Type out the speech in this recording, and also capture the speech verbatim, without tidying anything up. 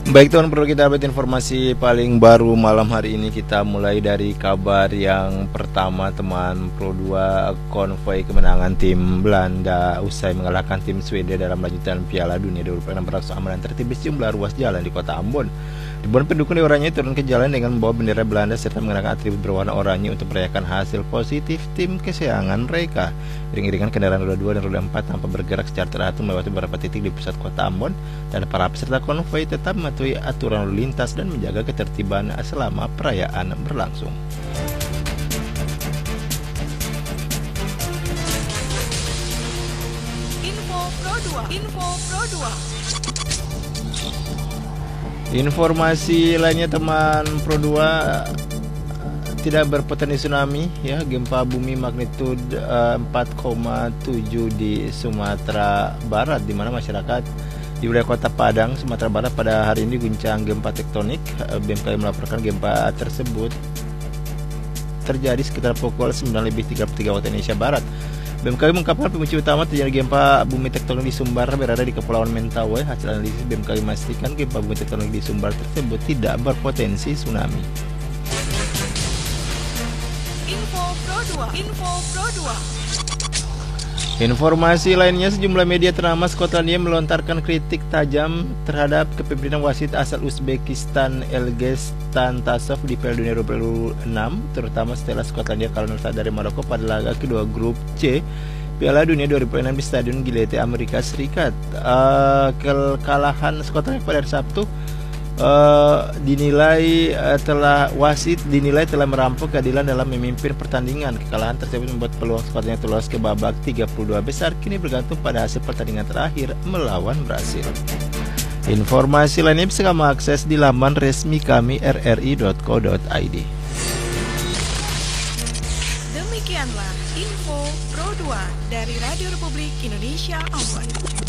Baik teman, perlu kita update informasi paling baru malam hari ini. Kita mulai dari kabar yang pertama teman. Pro dua, konvoi kemenangan tim Belanda usai mengalahkan tim Swedia dalam lanjutan Piala Dunia dua ribu dua puluh enam berlangsung aman dan tertib di sejumlah ruas jalan di kota Ambon. Ribuan pendukung di oranye turun ke jalan dengan membawa bendera Belanda serta mengenakan atribut berwarna oranye untuk merayakan hasil positif tim kesayangan mereka. Iring-iringan kendaraan roda dua dan roda empat tanpa bergerak secara teratur melewati beberapa titik di pusat kota Ambon, dan para peserta konvoi tetap mematuhi aturan lalu lintas dan menjaga ketertiban selama perayaan berlangsung. Info Pro dua. Info Pro dua. Informasi lainnya teman, Pro dua tidak berpotensi tsunami ya. Gempa bumi magnitud uh, empat koma tujuh di Sumatera Barat, di mana masyarakat di wilayah Kota Padang, Sumatera Barat pada hari ini guncang gempa tektonik. uh, B M K M melaporkan gempa tersebut terjadi sekitar pukul sembilan lebih tiga puluh tiga waktu Indonesia Barat. B M K M mengungkapkan pemicu utama terjadi gempa bumi tektonik di Sumbar berada di Kepulauan Mentawai. Hasil analisis B M K M memastikan gempa bumi tektonik di Sumbar tersebut tidak berpotensi tsunami. Info Pro dua. Info Pro dua. Informasi lainnya, sejumlah media ternama Skotlandia melontarkan kritik tajam terhadap kepemimpinan wasit asal Uzbekistan Ilgiz Tantasov di Piala Dunia dua ribu dua puluh enam, terutama setelah Skotlandia kalah nol satu dari Maroko pada laga kedua grup C Piala Dunia dua ribu dua puluh enam di Stadion Gillette, Amerika Serikat. Uh, kekalahan Skotlandia pada hari Sabtu Uh, dinilai uh, telah wasit dinilai telah merampok keadilan dalam memimpin pertandingan. Kekalahan tersebut membuat peluang Skotlandia lolos ke babak tiga puluh dua besar kini bergantung pada hasil pertandingan terakhir melawan Brasil. Informasi lainnya bisa kamu akses di laman resmi kami r r i dot co dot i d. Demikianlah Info Pro dua dari Radio Republik Indonesia Ambon.